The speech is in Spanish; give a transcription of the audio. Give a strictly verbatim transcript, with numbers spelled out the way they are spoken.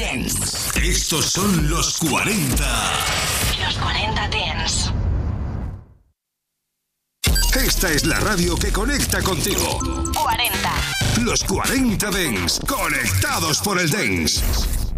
Dance. Estos son los cuarenta. Los cuarenta Dance. Esta es la radio que conecta contigo. cuarenta. Los cuarenta Dance, conectados por el Dance.